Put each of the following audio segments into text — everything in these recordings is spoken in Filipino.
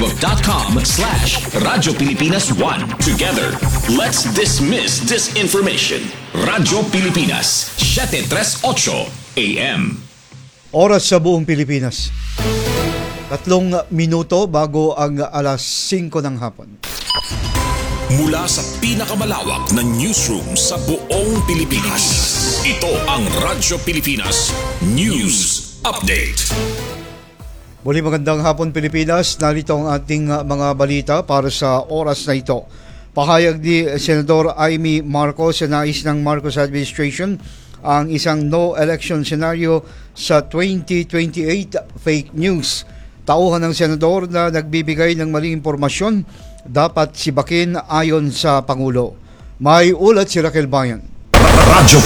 facebook.com/Radyo Pilipinas 1. Together, let's dismiss disinformation. Radyo Pilipinas, 738 AM. Oras sa buong Pilipinas. 3 minuto bago ang alas 5 ng hapon. Mula sa pinakamalawak na newsroom sa buong Pilipinas, ito ang Radyo Pilipinas News Update. Muli magandang hapon Pilipinas, narito ang ating mga balita para sa oras na ito. Pahayag ni Senador Amy Marcos sa nais ng Marcos administration ang isang no election scenario sa 2028 fake news. Tauhan ng senador na nagbibigay ng maling impormasyon dapat sibakin ayon sa Pangulo. May ulat si Raquel Bayan. Radyo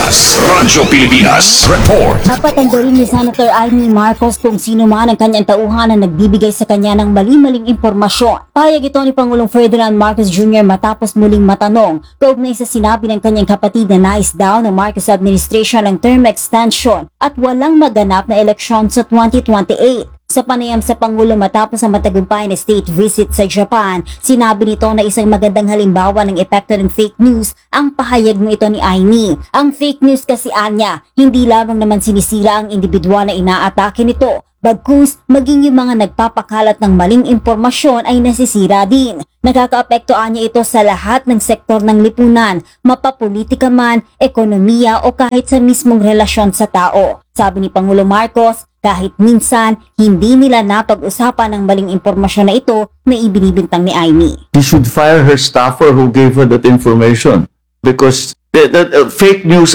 Pilipinas Report. Dapat tanggalin ni Senator Amy Marcos kung sino man ang kanyang tauhan na nagbibigay sa kanya ng mali-maling impormasyon. Pahayag ito ni Pangulong Ferdinand Marcos Jr. matapos muling matanong kaugnay sa sinabi ng kanyang kapatid na nais daw ng Marcos administration ng term extension at walang maganap na eleksyon sa 2028. Sa panayam sa Pangulo matapos ang matagumpay na state visit sa Japan, sinabi nito na isang magandang halimbawa ng epekto ng fake news ang pahayag mo ito ni Amy. Ang fake news kasi anya, hindi lamang naman sinisira ang individual na inaatake nito, bagkus maging yung mga nagpapakalat ng maling impormasyon ay nasisira din. Nakakaapekto anya ito sa lahat ng sektor ng lipunan, mapapolitika man, ekonomiya o kahit sa mismong relasyon sa tao. Sabi ni Pangulo Marcos, kahit minsan hindi nila napag-usapan ang maling impormasyon na ito na ibinibintang ni Amy. He should fire her staffer who gave her that information because that fake news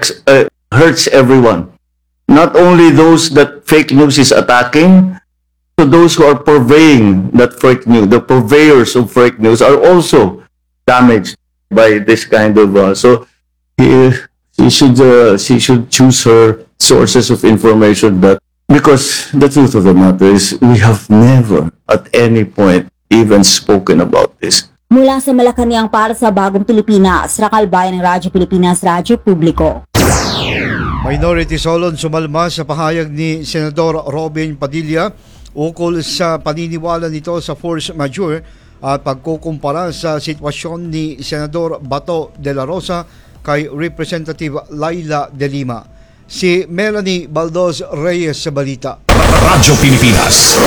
hurts everyone. Not only those that fake news is attacking, so those who are purveying that fake news, the purveyors of fake news are also damaged by this kind of. So she should choose her sources of information that. Because the truth of the matter is, we have never at any point even spoken about this. Mula sa Malacanang para sa Bagong Pilipinas, Raquel Bayan ng Radyo Pilipinas, Radyo Publiko. Minority Solon sumalma sa pahayag ni Senador Robin Padilla ukol sa paniniwala nito sa force majeure at pagkukumpara sa sitwasyon ni Senador Bato de la Rosa kay Representative Laila de Lima. Si Melanie Baldos Reyes sa balita. Radyo Pilipinas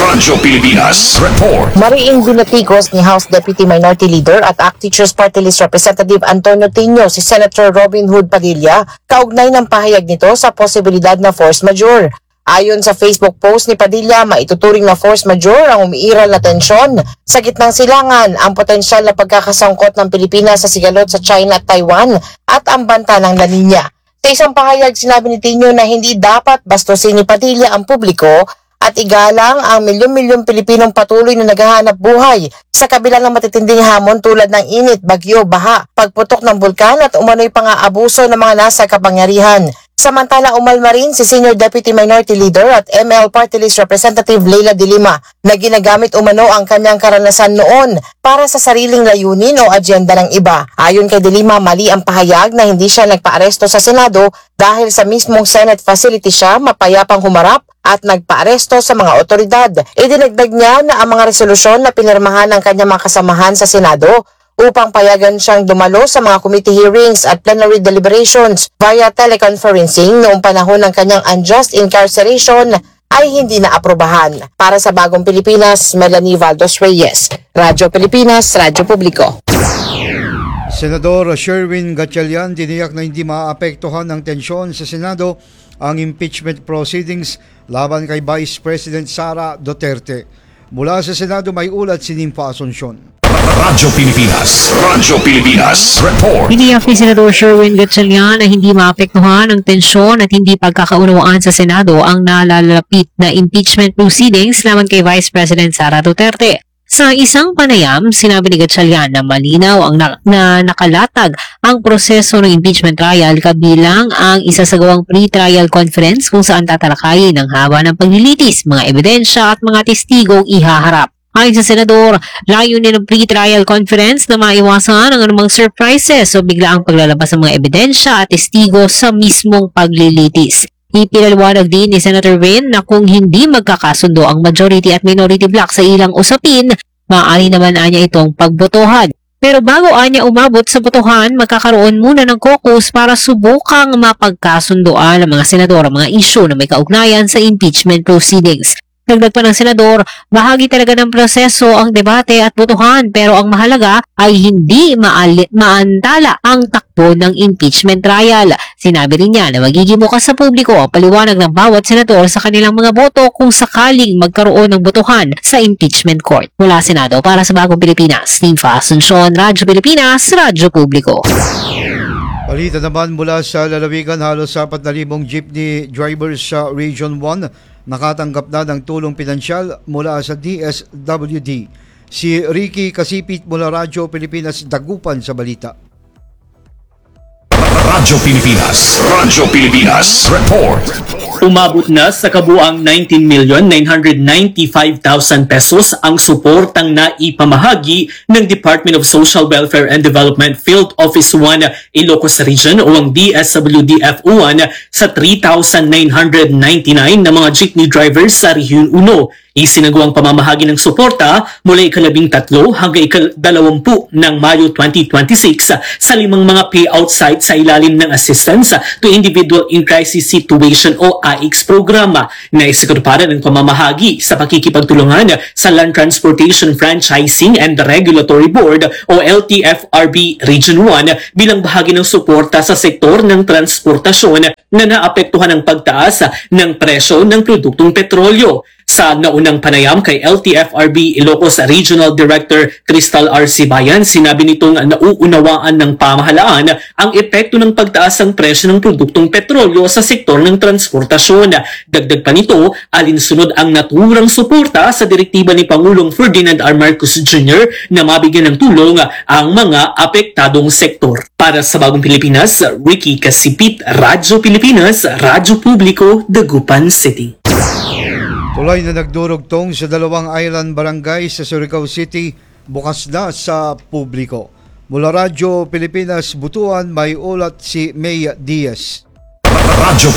Report. Mariing binatikos ni House Deputy Minority Leader at ACT Teachers Party List Representative Antonio Tino si Senator Robin Hood Padilla kaugnay ng pahayag nito sa posibilidad na force majeure. Ayon sa Facebook post ni Padilla, maituturing na force majeure ang umiiral na tensyon sa gitnang silangan, ang potensyal na pagkakasangkot ng Pilipinas sa sigalot sa China at Taiwan at ang banta ng La Nina. Sa isang pahayag, sinabi ni Tino na hindi dapat bastusin ni Padilla ang publiko at igalang ang milyon-milyong Pilipinong patuloy na naghahanap buhay sa kabila ng matitinding hamon tulad ng init, bagyo, baha, pagputok ng bulkan at umano'y pang-aabuso ng mga nasa kapangyarihan. Samantala, umalma rin si Senior Deputy Minority Leader at ML Party List Representative Laila de Lima na ginagamit umano ang kanyang karanasan noon para sa sariling layunin o adyenda ng iba. Ayon kay de Lima, mali ang pahayag na hindi siya nagpaaresto sa Senado dahil sa mismong Senate facility siya mapayapang humarap at nagpaaresto sa mga otoridad. Idinagdag niya na ang mga resolusyon na pinirmahan ng kanyang mga kasamahan sa Senado upang payagan siyang dumalo sa mga committee hearings at plenary deliberations via teleconferencing noong panahon ng kanyang unjust incarceration ay hindi naaprubahan. Para sa Bagong Pilipinas, Melanie Baldos Reyes, Radyo Pilipinas, Radyo Publiko. Senador Sherwin Gatchalian tiniyak na hindi maapektuhan ng tensyon sa Senado ang impeachment proceedings laban kay Vice President Sara Duterte. Mula sa Senado may ulat si Nympha Asuncion. Radyo Pilipinas Report. Tiniyak ni Senador Sherwin Gatchalian na hindi maapektuhan ng tensyon at hindi pagkakaunawaan sa Senado ang nalalapit na impeachment proceedings laban kay Vice President Sara Duterte. Sa isang panayam, sinabi ni Gatchalian na malinaw ang nakalatag ang proseso ng impeachment trial kabilang ang isasagawang pre-trial conference kung saan tatalakayin ang haba ng paglilitis, mga ebidensya at mga testigong ihaharap. Ayon sa Senador, layunin ng pre-trial conference na maiwasan ang anumang surprises o biglaang paglalabas ng mga ebidensya at testigo sa mismong paglilitis. Ipinaliwanag din ni Senator Win na kung hindi magkakasundo ang majority at minority block sa ilang usapin, maaari naman anya itong pagbotohan. Pero bago anya umabot sa botohan, magkakaroon muna ng caucus para subukang mapagkasundoan ng mga senador ang mga isyu na may kaugnayan sa impeachment proceedings. Dagdag pa ng senador, bahagi talaga ng proseso ang debate at botohan pero ang mahalaga ay hindi maantala ang takbo ng impeachment trial. Sinabi rin niya na magiging bukas sa publiko ang paliwanag ng bawat senador sa kanilang mga boto kung sakaling magkaroon ng botohan sa impeachment court. Mula Senado para sa Bagong Pilipinas, Team Asuncion, Radyo Pilipinas, Radyo Publiko. Balita naman mula sa lalawigan, halos 4,000 jeepney drivers sa Region 1 nakatanggap na ng tulong pinansyal mula sa DSWD. Si Ricky Kasipit mula Radyo Pilipinas, Dagupan sa balita. Radyo Pilipinas, report. Umabot na sa kabuang 19,995,000 pesos ang suportang naipamahagi ng Department of Social Welfare and Development Field Office 1 Ilocos Region o ang DSWD-F1 sa 3,999 na mga jeepney drivers sa Rehiyon 1. Isinagawa ang pamamahagi ng suporta mula ika-13 hanggang ika-20 ng Mayo 2026 sa 5 mga payout sites sa ilalim ng Assistance to Individual in Crisis Situation o AICS programa na isikatuparan ng pamamahagi sa pakikipagtulungan sa Land Transportation Franchising and Regulatory Board o LTFRB Region 1 bilang bahagi ng suporta sa sektor ng transportasyon na naapektuhan ng pagtaas ng presyo ng produktong petrolyo. Sa naunang panayam kay LTFRB Ilocos Regional Director Crystal R. Sibayan, sinabi nitong nauunawaan ng pamahalaan ang epekto ng pagtaas ng presyo ng produktong petrolyo sa sektor ng transportasyon. Dagdag pa nito, alinsunod ang naturang suporta sa direktiba ni Pangulong Ferdinand R. Marcos Jr. na mabigyan ng tulong ang mga apektadong sektor. Para sa Bagong Pilipinas, Ricky Kasipit, Radyo Pilipinas, Radyo Publiko, Dagupan City. Tulay na nagdurugtong sa 2 island barangay sa Surigao City, bukas na sa publiko. Mula Radyo Pilipinas, Butuan, may ulat si May Diaz. Radyo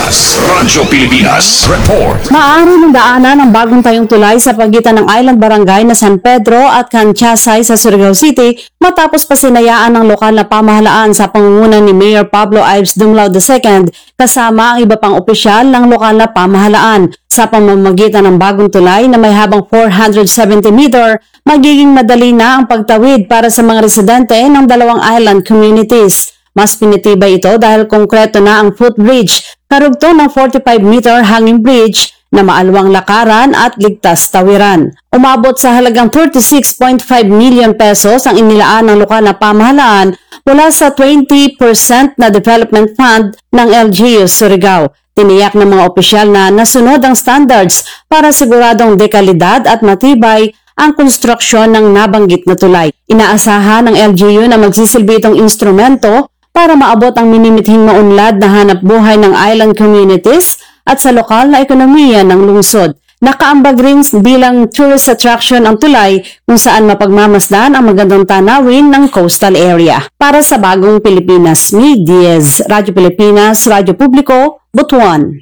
Pilipinas, report. Maaari ng daanan ang bagong tayong tulay sa pagitan ng island barangay na San Pedro at Kanchasay sa Surigao City matapos pasinayaan ng lokal na pamahalaan sa pangunguna ni Mayor Pablo Ives Dumlao II kasama ang iba pang opisyal ng lokal na pamahalaan. Sa pamamagitan ng bagong tulay na may habang 470 meter, magiging madali na ang pagtawid para sa mga residente ng 2 island communities. Mas pinitibay ito dahil konkreto na ang footbridge, karugtong ng 45-meter hanging bridge na maalwang lakaran at ligtas tawiran. Umabot sa halagang 36.5 million pesos ang inilaan ng lokal na pamahalaan mula sa 20% na development fund ng LGU Surigao. Tiniyak ng mga opisyal na nasunod ang standards para siguradong dekalidad at matibay ang konstruksyon ng nabanggit na tulay. Inaasahan ng LGU na magsisilbi itong instrumento para maabot ang minimithing maunlad na hanap buhay ng island communities at sa lokal na ekonomiya ng lungsod. Nakaambag rin bilang tourist attraction ang tulay kung saan mapagmamasdan ang magandang tanawin ng coastal area. Para sa Bagong Pilipinas, May Diaz, Radyo Pilipinas, Radyo Publiko, Butuan.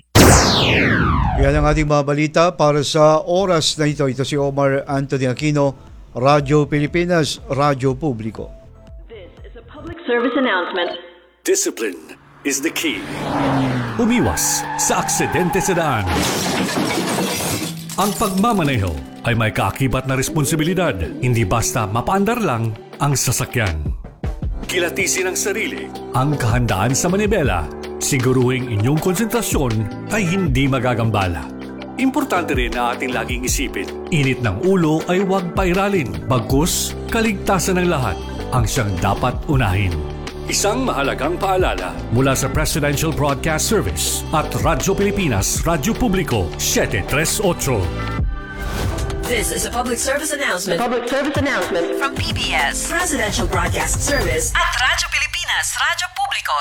Yan ang ating mga balita para sa oras na ito. Ito si Omar Anthony Aquino, Radyo Pilipinas, Radyo Publiko. Public service announcement. Discipline is the key. Umiwas sa aksidente sa daan. Ang pagmamaneho ay may kaakibat na responsibilidad. Hindi basta mapaandar lang ang sasakyan. Kilatisin ang sarili, ang kahandaan sa manibela. Siguruhing inyong konsentrasyon ay hindi magagambala. Importante rin na ating laging isipin, init ng ulo ay huwag pairalin. Bagkus, kaligtasan ng lahat ang siyang dapat unahin. Isang mahalagang paalala mula sa Presidential Broadcast Service at Radyo Pilipinas, Radyo Publiko, 738. This is a public service announcement. Public service announcement from PBS, Presidential Broadcast Service at Radyo Pilipinas, Radyo Publiko,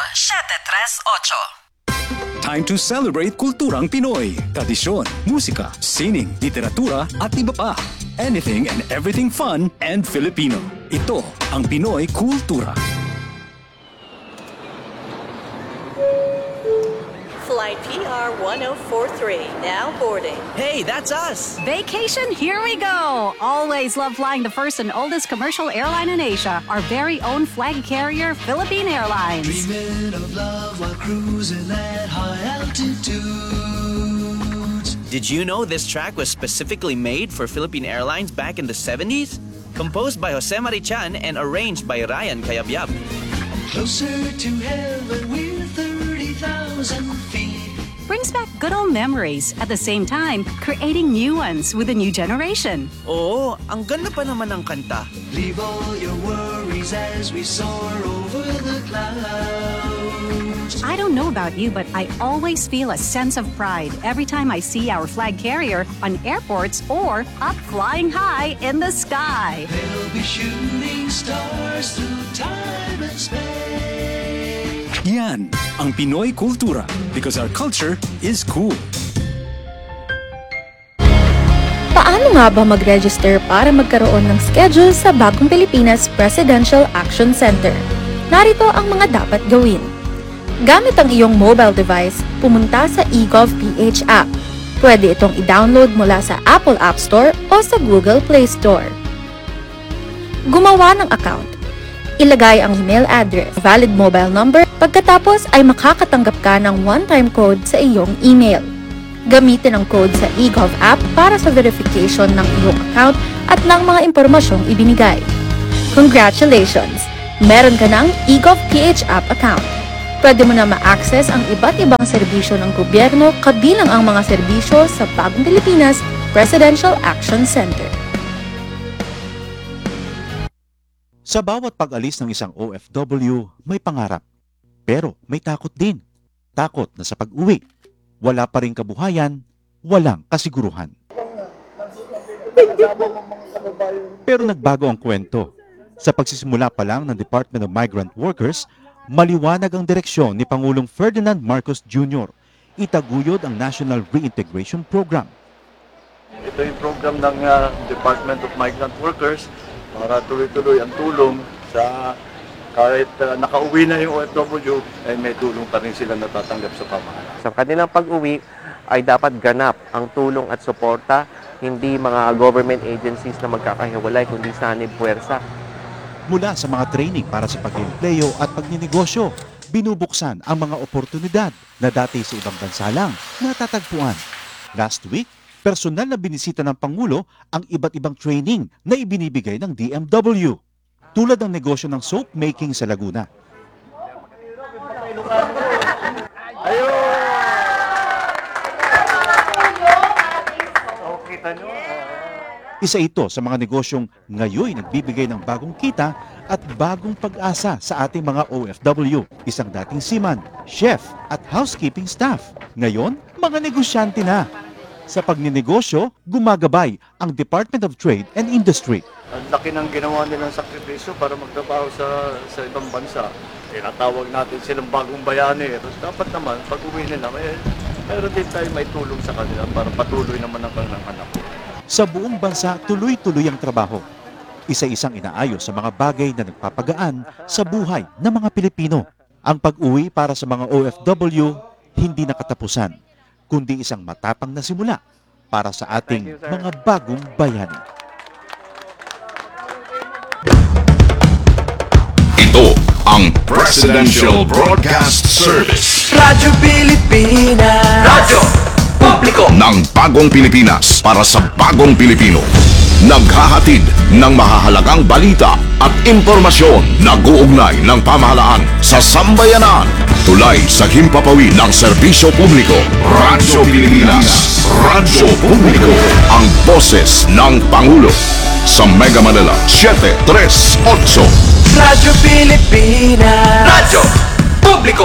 738. Time to celebrate kulturang Pinoy. Tradisyon, musika, sining, literatura at iba pa. Anything and everything fun and Filipino. Ito ang Pinoy Kultura. Flight PR 1043, now boarding. Hey, that's us! Vacation, here we go! Always love flying the first and oldest commercial airline in Asia, our very own flag carrier, Philippine Airlines. Dreaming of love while cruising at high altitudes. Did you know this track was specifically made for Philippine Airlines back in the 70s? Composed by Jose Marichan and arranged by Ryan Cayabyab. Closer to heaven with 30,000 feet. Brings back good old memories, at the same time, creating new ones with a new generation. Oo, ang ganda pa naman ng kanta. Leave all your worries as we soar over the clouds. I don't know about you, but I always feel a sense of pride every time I see our flag carrier on airports or up flying high in the sky. They'll be shooting stars through time and space. Yan ang Pinoy kultura because our culture is cool. Paano nga ba mag-register para magkaroon ng schedule sa Bagong Pilipinas Presidential Action Center? Narito ang mga dapat gawin. Gamit ang iyong mobile device, pumunta sa eGovPH app. Pwede itong i-download mula sa Apple App Store o sa Google Play Store. Gumawa ng account. Ilagay ang email address, valid mobile number, pagkatapos ay makakatanggap ka ng one-time code sa iyong email. Gamitin ang code sa eGov app para sa verification ng iyong account at ng mga impormasyong ibinigay. Congratulations! Meron ka ng eGovPH app account. Pwede mo na ma-access ang iba't ibang serbisyo ng gobyerno kabilang ang mga serbisyo sa Bagong Pilipinas Presidential Action Center. Sa bawat pag-alis ng isang OFW, may pangarap. Pero may takot din. Takot na sa pag-uwi, wala pa ring kabuhayan, walang kasiguruhan. Pero nagbago ang kwento. Sa pagsisimula pa lang ng Department of Migrant Workers, maliwanag ang direksyon ni Pangulong Ferdinand Marcos Jr. Itaguyod ang National Reintegration Program. Ito yung program ng Department of Migrant Workers para tuloy-tuloy ang tulong sa kahit nakauwi na yung OFW, ay may tulong pa rin sila natatanggap sa pamahalaan. Sa kanilang pag-uwi ay dapat ganap ang tulong at suporta, hindi mga government agencies na magkakahiwalay, kundi sanib puwersa. Mula sa mga training para sa pag-empleyo at pagninegosyo, binubuksan ang mga oportunidad na dati sa ibang bansa lang natatagpuan. Last week, personal na binisita ng Pangulo ang iba't ibang training na ibinibigay ng DMW. Tulad ng negosyo ng soap making sa Laguna. Isa ito sa mga negosyong ngayon nagbibigay ng bagong kita at bagong pag-asa sa ating mga OFW. Isang dating seaman, chef at housekeeping staff. Ngayon, mga negosyante na. Sa pagninegosyo, gumagabay ang Department of Trade and Industry. Ang laki ng ginawa nilang sakripisyo para magtrabaho sa ibang bansa. Tinatawag natin silang bagong bayani. Tapos dapat naman, pag uwi nila, meron din tayo may tulong sa kanila para patuloy naman ang kanilang anak. Sa buong bansa, tuloy-tuloy ang trabaho. Isa-isang inaayos sa mga bagay na nagpapagaan sa buhay ng mga Pilipino. Ang pag-uwi para sa mga OFW, hindi nakatapusan, kundi isang matapang na simula para sa ating mga bagong bayani. Ito ang Presidential Broadcast Service. Radyo Pilipinas. Radyo Publiko ng Bagong Pilipinas para sa Bagong Pilipino. Naghahatid ng mahahalagang balita at impormasyon na guugnay ng pamahalaan sa sambayanan. Tulay sa himpapawid ng serbisyo publiko. Radyo Pilipinas. Radyo Publiko. Ang boses ng Pangulo. Sa Mega Manila 738. Radyo Pilipinas. Radyo Publiko.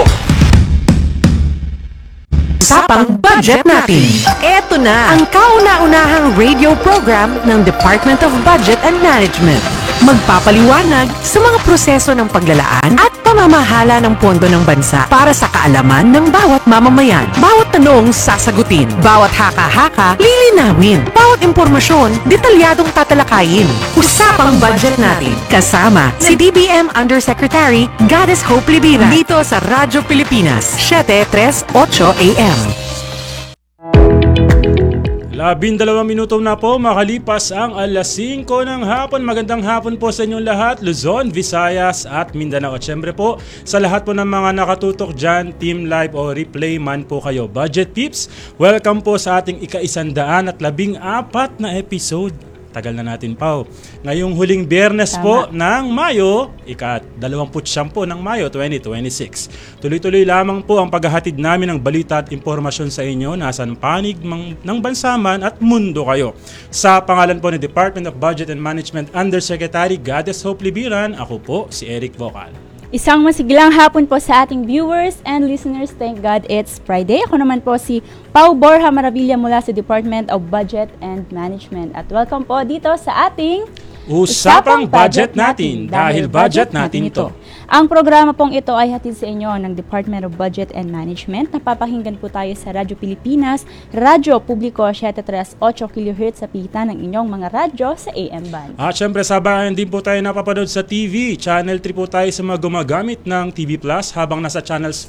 Usapang budget natin. Ito na ang kauna-unahang radio program ng Department of Budget and Management. magpapaliwanag sa mga proseso ng paglalaan at pamamahala ng pondo ng bansa para sa kaalaman ng bawat mamamayan. Bawat tanong sasagutin, bawat haka-haka lilinawin, bawat impormasyon detalyadong tatalakayin. Usapang budget natin kasama si DBM Undersecretary Goddess Hope Libira dito sa Radyo Pilipinas 7:38 AM. 12 minuto na po makalipas ang alas 5 ng hapon. Magandang hapon po sa inyong lahat, Luzon, Visayas at Mindanao. At syempre po, sa lahat po ng mga nakatutok dyan, team live o replay man po kayo. Budget Peeps, welcome po sa ating ika-114 na episode. Tagal na natin pa. Ngayong huling Biyernes po ng Mayo, ika-29 ng Mayo 2026. Tuloy-tuloy lamang po ang paghahatid namin ng balita at impormasyon sa inyo nasan panig ng bansaman at mundo kayo. Sa pangalan po ng Department of Budget and Management Undersecretary Goddess Hope Libiran, ako po si Eric Vocal. Isang masiglang hapon po sa ating viewers and listeners. Thank God it's Friday. Ako naman po si Pau Borja Maravilla mula sa Department of Budget and Management. At welcome po dito sa ating Usapang Budget Natin, dahil budget natin ito. Ang programa pong ito ay hatid sa inyo ng Department of Budget and Management. Napapakinggan po tayo sa Radyo Pilipinas, Radyo Publiko 738 kHz sa pigitan ng inyong mga radyo sa AM band. At syempre sabayan din po tayo napapanood sa TV. Channel 3 po tayo sa mga gumagamit ng TV Plus, habang nasa channels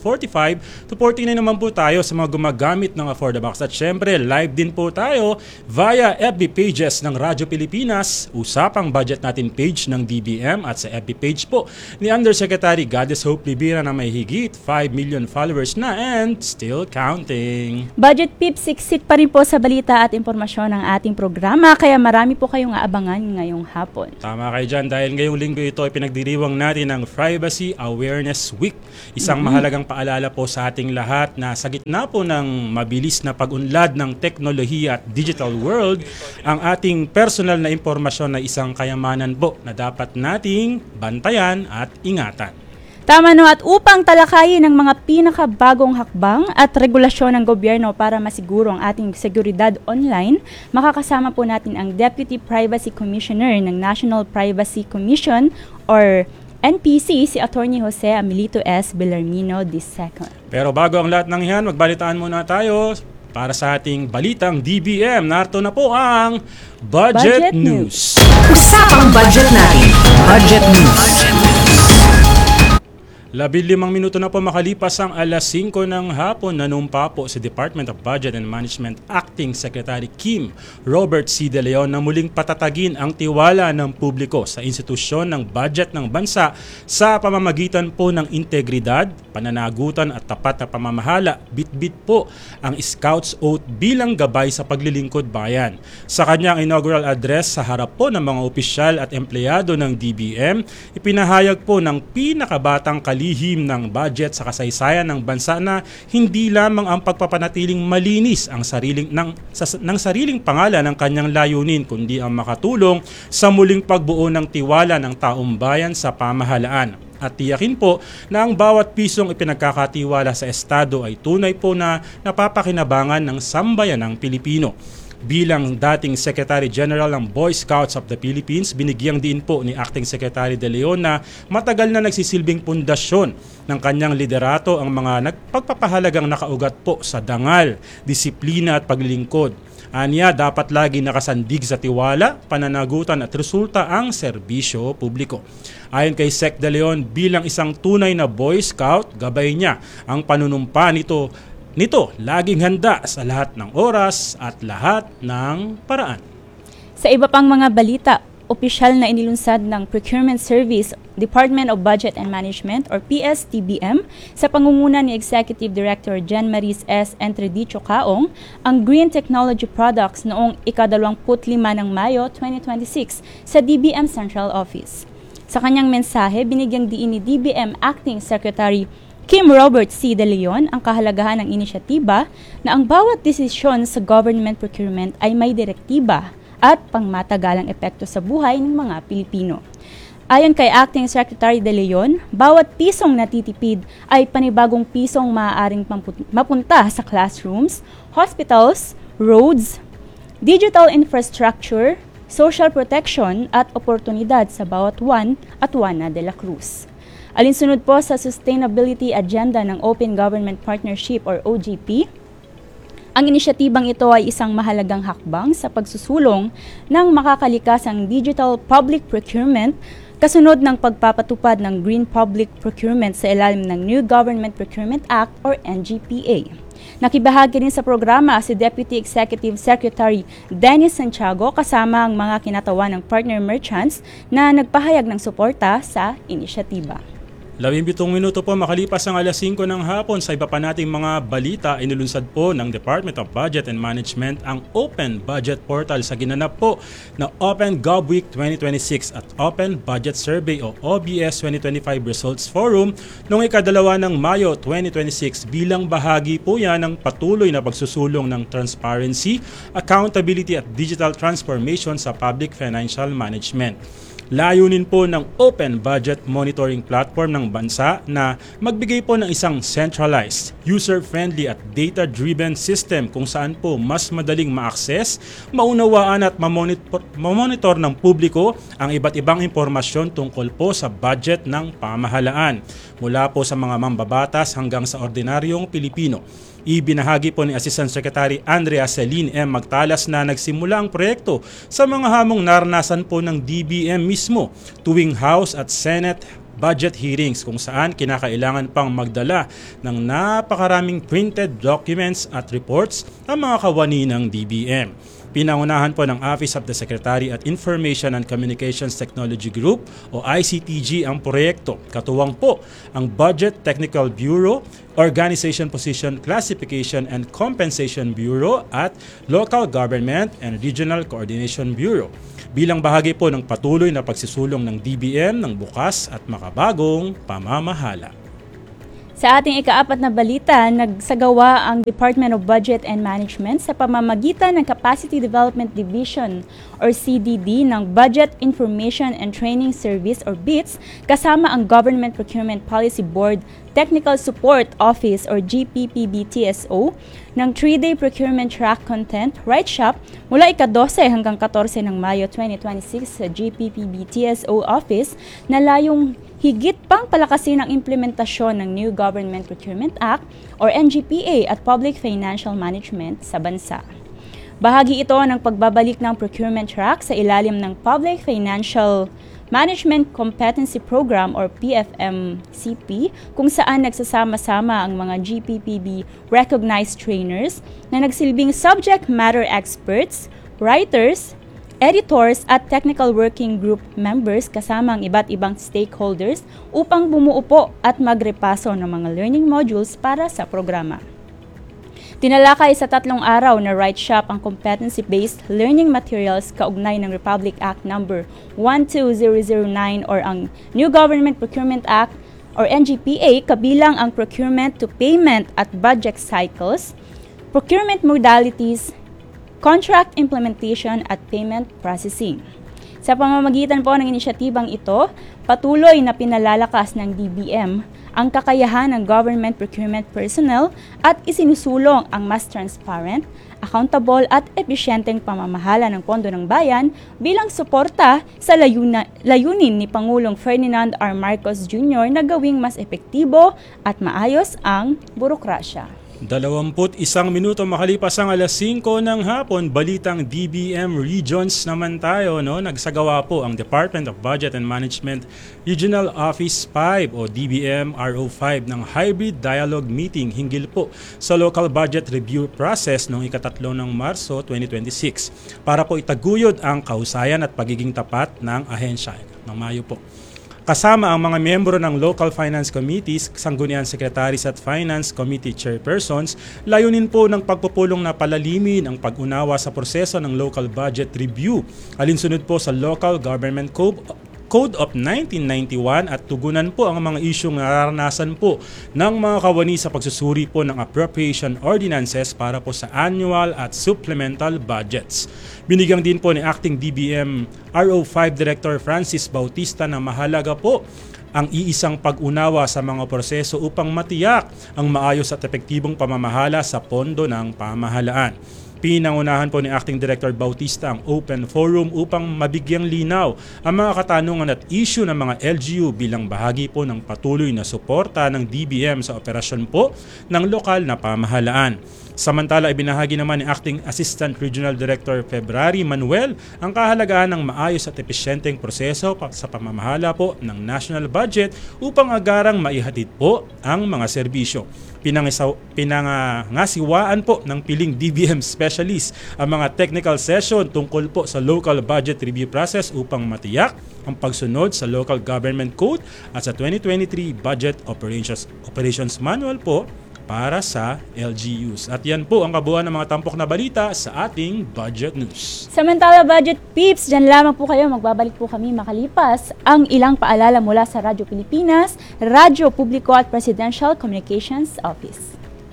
45 to 49 naman po tayo sa mga gumagamit ng Affordabox. At syempre live din po tayo via FB pages ng Radyo Pilipinas, Usapang Budget Natin page ng DBM, at sa FB page po ni Undersecretary Goddess Hope Libira na may higit 5 million followers na and still counting. Budget Peeps, siksik pa rin po sa balita at impormasyon ng ating programa, kaya marami po kayong aabangan ngayong hapon. Tama kayo dyan, dahil ngayong linggo ito ay pinagdiriwang natin ang Privacy Awareness Week. Isang mahalagang paalala po sa ating lahat na sa gitna po ng mabilis na pag-unlad ng teknolohiya at digital world, ang ating personal na impormasyon na isang kayamanan po na dapat nating bantayan at ingatan. Tama no, at upang talakayin ang mga pinakabagong hakbang at regulasyon ng gobyerno para masiguro ang ating seguridad online, makakasama po natin ang Deputy Privacy Commissioner ng National Privacy Commission or NPC, si Attorney Jose Amelito S. Bellarmino II. Pero bago ang lahat ng yan, magbalitaan muna tayo para sa ating balitang DBM. Narito na po ang Budget News. Usapang budget natin, Budget News. 15 minuto na po makalipas ang alas 5 ng hapon, nanumpa po si Department of Budget and Management Acting Secretary Kim Robert C. De Leon na muling patatagin ang tiwala ng publiko sa institusyon ng budget ng bansa sa pamamagitan po ng integridad, pananagutan at tapat na pamamahala. Bitbit po ang Scouts Oath bilang gabay sa paglilingkod bayan. Sa kanyang inaugural address sa harap po ng mga opisyal at empleyado ng DBM, ipinahayag po ng pinakabatang lihim ng budget sa kasaysayan ng bansa na hindi lamang ang pagpapanatiling malinis ang sariling pangalan ng kanyang layunin, kundi ang makatulong sa muling pagbuo ng tiwala ng taong bayan sa pamahalaan. At tiyakin po na ang bawat pisong ipinagkakatiwala sa Estado ay tunay po na napapakinabangan ng sambayanang Pilipino. Bilang dating Secretary General ng Boy Scouts of the Philippines, binigyang din po ni Acting Secretary De Leon na matagal na nagsisilbing pundasyon ng kanyang liderato ang mga nagpagpapahalagang nakaugat po sa dangal, disiplina at paglilingkod. Anya, dapat lagi nakasandig sa tiwala, pananagutan at resulta ang serbisyo publiko. Ayon kay Sec De Leon, bilang isang tunay na Boy Scout, gabay niya ang panunumpa nito, laging handa sa lahat ng oras at lahat ng paraan. Sa iba pang mga balita, opisyal na inilunsad ng Procurement Service, Department of Budget and Management or PSTBM sa pangunguna ni Executive Director Jen Maris S. Entredicho Caong ang Green Technology Products noong ika-25 ng Mayo 2026 sa DBM Central Office. Sa kanyang mensahe, binigyang diin ni DBM Acting Secretary Kim Robert C. De Leon ang kahalagahan ng inisyatiba na ang bawat desisyon sa government procurement ay may direktiba at pangmatagalang epekto sa buhay ng mga Pilipino. Ayon kay Acting Secretary De Leon, bawat pisong natitipid ay panibagong pisong maaaring mapunta sa classrooms, hospitals, roads, digital infrastructure, social protection at oportunidad sa bawat Juan at Juana de la Cruz. Alinsunod po sa Sustainability Agenda ng Open Government Partnership or OGP, ang inisyatibang ito ay isang mahalagang hakbang sa pagsusulong ng makakalikasang digital public procurement kasunod ng pagpapatupad ng Green Public Procurement sa ilalim ng New Government Procurement Act or NGPA. Nakibahagi rin sa programa si Deputy Executive Secretary Dennis Santiago kasama ang mga kinatawan ng partner merchants na nagpahayag ng suporta sa inisyatiba. 17 minuto po makalipas ang alas 5 ng hapon, sa iba pa nating mga balita, inilunsad po ng Department of Budget and Management ang Open Budget Portal sa ginanap po na Open Gov Week 2026 at Open Budget Survey o OBS 2025 Results Forum noong ikadalawa ng Mayo 2026 bilang bahagi po yan ng patuloy na pagsusulong ng transparency, accountability at digital transformation sa public financial management. Layunin po ng Open Budget Monitoring Platform ng bansa na magbigay po ng isang centralized, user-friendly at data-driven system kung saan po mas madaling ma-access, maunawaan at mamonitor ng publiko ang iba't ibang impormasyon tungkol po sa budget ng pamahalaan, mula po sa mga mambabatas hanggang sa ordinaryong Pilipino. Ibinahagi po ni Assistant Secretary Andrea Celine M. Magtalas na nagsimula ang proyekto sa mga hamong naranasan po ng DBM mismo tuwing House at Senate budget hearings kung saan kinakailangan pang magdala ng napakaraming printed documents at reports ang mga kawani ng DBM. Pinangunahan po ng Office of the Secretary at Information and Communications Technology Group o ICTG ang proyekto. Katuwang po ang Budget Technical Bureau, Organization Position Classification and Compensation Bureau at Local Government and Regional Coordination Bureau. Bilang bahagi po ng patuloy na pagsisulong ng DBM ng bukas at makabagong pamamahala. Sa ating ikaapat na balita, nagsagawa ang Department of Budget and Management sa pamamagitan ng Capacity Development Division or CDD ng Budget Information and Training Service or BITS kasama ang Government Procurement Policy Board Technical Support Office or GPPB-TSO ng 3-day procurement track content Right Shop mula ika-12 hanggang 14 ng Mayo 2026 sa GPPB-TSO Office na layong higit pang palakasin ang implementasyon ng New Government Procurement Act or NGPA at Public Financial Management sa bansa. Bahagi ito ng pagbabalik ng procurement track sa ilalim ng Public Financial Management Competency Program or PFMCP kung saan nagsasama-sama ang mga GPPB recognized trainers na nagsilbing subject matter experts, writers, editors at technical working group members kasama ang iba't ibang stakeholders upang bumuo po at magrepaso ng mga learning modules para sa programa. Tinalakay sa 3 araw na Right Shop ang competency-based learning materials kaugnay ng Republic Act No. 12009 or ang New Government Procurement Act or NGPA kabilang ang procurement to payment at budget cycles, procurement modalities, contract implementation at payment processing. Sa pamamagitan po ng inisyatibang ito, patuloy na pinalalakas ng DBM ang kakayahan ng government procurement personnel at isinusulong ang mas transparent, accountable at episyenteng pamamahala ng pondo ng bayan bilang suporta sa layunin ni Pangulong Ferdinand R. Marcos Jr. na gawing mas epektibo at maayos ang burokrasya. 21 minuto makalipas ang alas 5 ng hapon, balitang DBM Regions naman tayo. Nagsagawa po ang Department of Budget and Management Regional Office 5 o DBM RO5 ng hybrid dialogue meeting hinggil po sa local budget review process noong ika-3 ng Marso 2026 para po itaguyod ang kahusayan at pagiging tapat ng ahensya ng Mayo po. Kasama ang mga miyembro ng Local Finance Committees, Sangguniang Secretaries at Finance Committee Chairpersons, layunin po ng pagpupulong na palalimin ang pag-unawa sa proseso ng local budget review, alinsunod po sa Local Government Code of 1991 at tugunan po ang mga isyong nararanasan po ng mga kawani sa pagsusuri po ng appropriation ordinances para po sa annual at supplemental budgets. Binigyan din po ni Acting DBM RO5 Director Francis Bautista na mahalaga po ang iisang pag-unawa sa mga proseso upang matiyak ang maayos at epektibong pamamahala sa pondo ng pamahalaan. Pinangunahan po ni Acting Director Bautista ang open forum upang mabigyang linaw ang mga katanungan at issue ng mga LGU bilang bahagi po ng patuloy na suporta ng DBM sa operasyon po ng lokal na pamahalaan. Samantala, ibinahagi naman ni Acting Assistant Regional Director February Manuel ang kahalagahan ng maayos at epesyenteng proseso sa pamamahala po ng national budget upang agarang maihatid po ang mga serbisyo. Pinangasiwaan po ng piling DBM specialist ang mga technical session tungkol po sa local budget review process upang matiyak ang pagsunod sa Local Government Code at sa 2023 Budget Operations Manual po para sa LGUs. At yan po ang kabuuan ng mga tampok na balita sa ating Budget News. Samantala, Budget Peeps, dyan lamang po kayo. Magbabalik po kami makalipas ang ilang paalala mula sa Radyo Pilipinas, Radyo Publiko at Presidential Communications Office.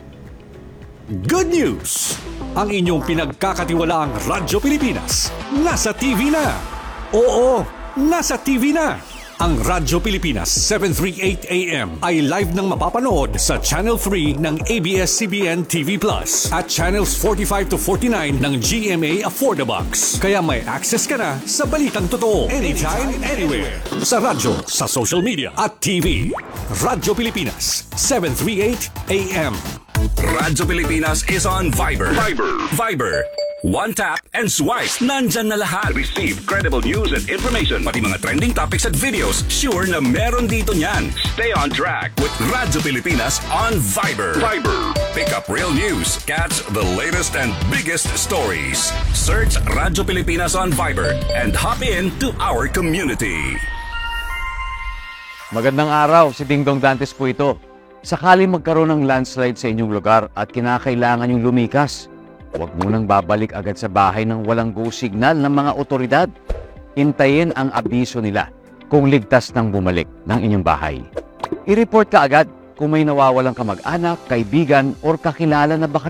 Good news! Ang inyong pinagkakatiwalaang Radyo Pilipinas nasa TV na. Oo, nasa TV na. Ang Radyo Pilipinas 738 AM ay live nang mapapanood sa Channel 3 ng ABS-CBN TV Plus at Channels 45 to 49 ng GMA Affordabox. Kaya may access ka na sa balitang totoo anytime, anywhere. Sa radyo, sa social media at TV. Radyo Pilipinas 738 AM. Radyo Pilipinas is on Viber. Viber. One tap and swipe. Nandyan na lahat. Receive credible news and information. Pati mga trending topics at videos. Sure na meron dito niyan. Stay on track with Radyo Pilipinas on Viber. Pick up real news. Catch the latest and biggest stories. Search Radyo Pilipinas on Viber and hop in to our community. Magandang araw, si Dingdong Dantes po ito. Sakali magkaroon ng landslide sa inyong lugar at kinakailangan yung lumikas, huwag munang babalik agad sa bahay ng walang go signal ng mga otoridad. Hintayin ang abiso nila kung ligtas nang bumalik ng inyong bahay. I-report ka agad kung may nawawalang kamag-anak, kaibigan, or kakilala na baka